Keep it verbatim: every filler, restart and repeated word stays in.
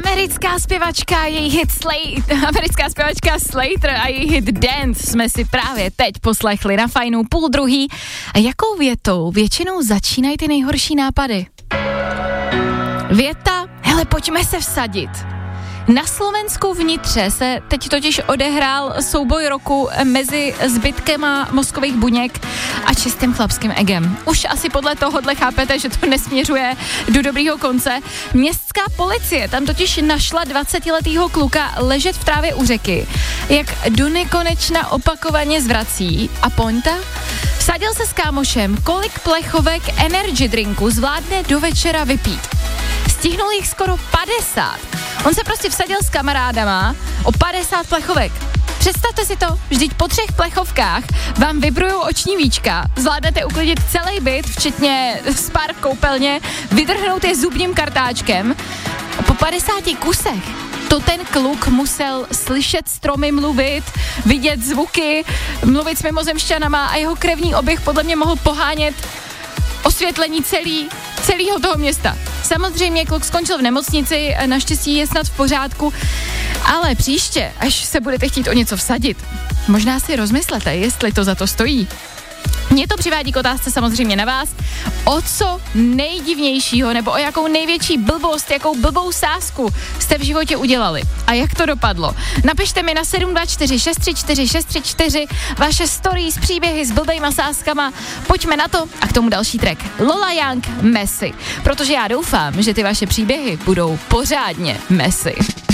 Americká zpěvačka, její hit Slay, americká zpěvačka Slater a její hit Dance jsme si právě teď poslechli na Fajnu půl druhý. A jakou větou většinou začínají ty nejhorší nápady? Věta, hele, pojďme se vsadit. Na Slovensku vnitře se teď totiž odehrál souboj roku mezi zbytkema mozkových buněk a čistým chlapským egem. Už asi podle tohohle chápete, že to nesměřuje do dobrýho konce. Městská policie tam totiž našla dvacetiletýho kluka ležet v trávě u řeky, jak do nekonečna opakovaně zvrací. A pointa? Vsadil se s kámošem, kolik plechovek energy drinku zvládne do večera vypít. Stihnul jich skoro padesát. On se prostě vsadil s kamarádama o padesát plechovek. Představte si to, vždyť po třech plechovkách vám vybrujou oční víčka, zvládnete uklidit celý byt, včetně spár v koupelně, vydrhnout je zubním kartáčkem. Po padesáti kusech to ten kluk musel slyšet stromy mluvit, vidět zvuky, mluvit s mimozemšťanama a jeho krevní oběh podle mě mohl pohánět osvětlení celý, celého toho města. Samozřejmě kluk skončil v nemocnici, naštěstí je snad v pořádku, ale příště, až se budete chtít o něco vsadit, možná si rozmyslete, jestli to za to stojí. Mě to přivádí k otázce samozřejmě na vás, o co nejdivnějšího nebo o jakou největší blbost, jakou blbou sázku jste v životě udělali a jak to dopadlo. Napište mi na sedm dva čtyři šest tři čtyři šest tři čtyři vaše stories, příběhy s blbejma sázkama, pojďme na to a k tomu další track. Lola Young, Messi, protože já doufám, že ty vaše příběhy budou pořádně Messi.